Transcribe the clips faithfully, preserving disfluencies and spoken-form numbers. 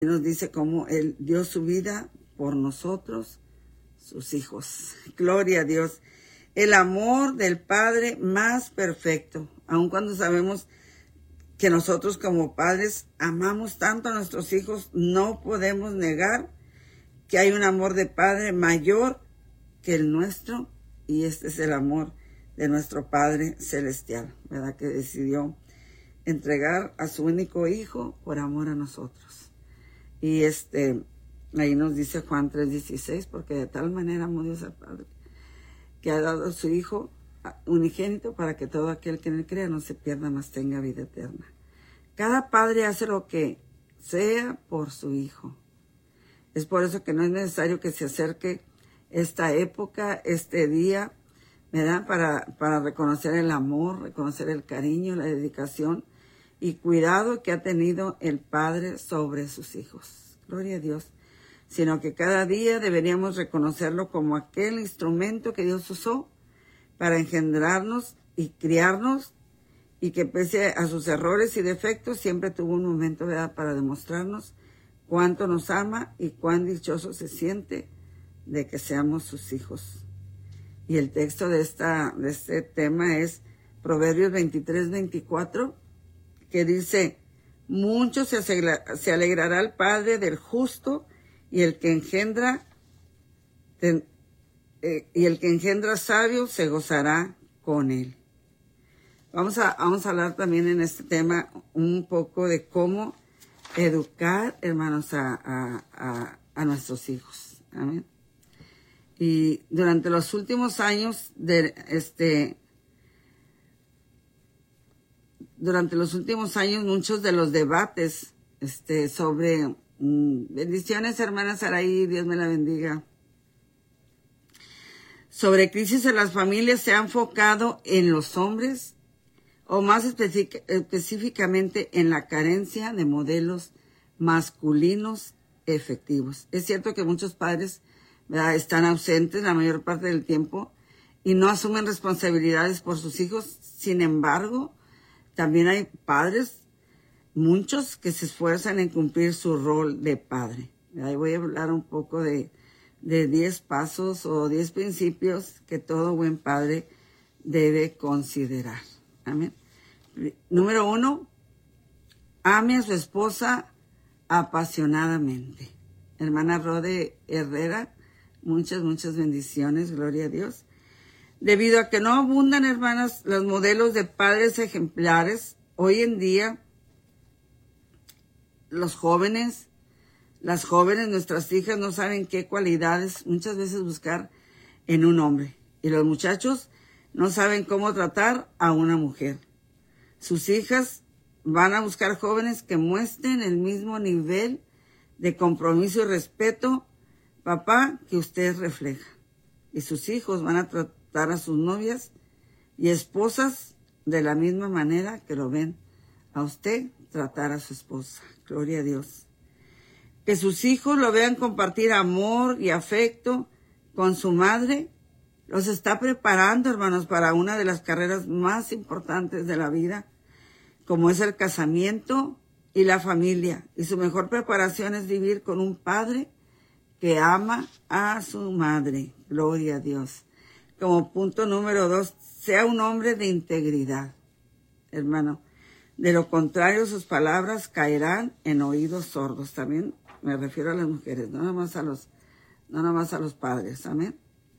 Nos dice cómo Él dio su vida por nosotros, sus hijos. Gloria a Dios. El amor del Padre más perfecto. Aun cuando sabemos que nosotros como padres amamos tanto a nuestros hijos, no podemos negar que hay un amor de Padre mayor que el nuestro, y este es el amor de nuestro Padre Celestial, ¿verdad? Que decidió entregar a su único Hijo por amor a nosotros. Y este, ahí nos dice Juan tres dieciséis, porque de tal manera amó Dios al Padre, que ha dado a su Hijo unigénito para que todo aquel que en él crea no se pierda, mas tenga vida eterna. Cada padre hace lo que sea por su hijo. Es por eso que no es necesario que se acerque esta época, este día, ¿verdad? Para, para reconocer el amor, reconocer el cariño, la dedicación y cuidado que ha tenido el Padre sobre sus hijos. Gloria a Dios. Sino que cada día deberíamos reconocerlo como aquel instrumento que Dios usó para engendrarnos y criarnos, y que pese a sus errores y defectos siempre tuvo un momento, ¿verdad?, para demostrarnos cuánto nos ama y cuán dichoso se siente de que seamos sus hijos. Y el texto de, esta, de este tema es Proverbios veintitrés veinticuatro, que dice: mucho se, se alegrará el padre del justo, y el que engendra ten, eh, y el que engendra sabio se gozará con él. Vamos a, vamos a hablar también en este tema un poco de cómo educar, hermanos, a, a, a, a nuestros hijos. Amén. Y durante los últimos años de este durante los últimos años muchos de los debates este sobre mmm, bendiciones, hermana Saraí, Dios me la bendiga, sobre crisis en las familias se ha enfocado en los hombres, o más específic- específicamente en la carencia de modelos masculinos efectivos. Es cierto que muchos padres, ¿verdad?, están ausentes la mayor parte del tiempo y no asumen responsabilidades por sus hijos. Sin embargo, también hay padres, muchos, que se esfuerzan en cumplir su rol de padre. Ahí voy a hablar un poco de, de diez pasos o diez principios que todo buen padre debe considerar. Amén. Número uno, ame a su esposa apasionadamente. Hermana Rode Herrera, muchas, muchas bendiciones, gloria a Dios. Debido a que no abundan, hermanas, los modelos de padres ejemplares, hoy en día los jóvenes, las jóvenes, nuestras hijas, no saben qué cualidades muchas veces buscar en un hombre. Y los muchachos no saben cómo tratar a una mujer. Sus hijas van a buscar jóvenes que muestren el mismo nivel de compromiso y respeto, papá, que usted refleja. Y sus hijos van a tratar a sus novias y esposas de la misma manera que lo ven a usted tratar a su esposa. Gloria a Dios. Que sus hijos lo vean compartir amor y afecto con su madre. Los está preparando, hermanos, para una de las carreras más importantes de la vida, como es el casamiento y la familia. Y su mejor preparación es vivir con un padre que ama a su madre. Gloria a Dios. Como punto número dos, sea un hombre de integridad, hermano. De lo contrario, sus palabras caerán en oídos sordos. También me refiero a las mujeres, no nada más a los, no nada más a los padres. Amén.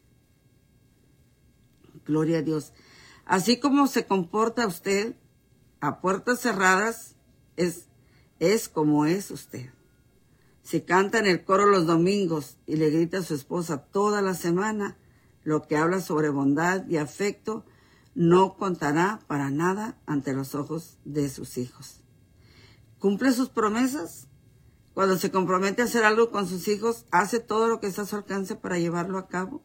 Gloria a Dios. Así como se comporta usted a puertas cerradas, es, es como es usted. Si canta en el coro los domingos y le grita a su esposa toda la semana, lo que habla sobre bondad y afecto no contará para nada ante los ojos de sus hijos. ¿Cumple sus promesas? Cuando se compromete a hacer algo con sus hijos, ¿hace todo lo que está a su alcance para llevarlo a cabo?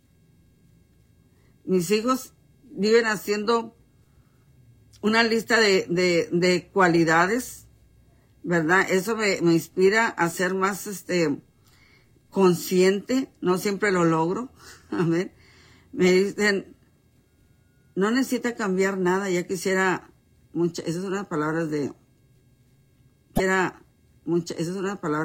Mis hijos viven haciendo una lista de, de, de cualidades, ¿verdad? Eso me, me inspira a ser más este, consciente. No siempre lo logro. Amén. Me dicen, no necesita cambiar nada, ya quisiera, mucha, esas son unas palabras de, quisiera, mucha, esas son unas palabras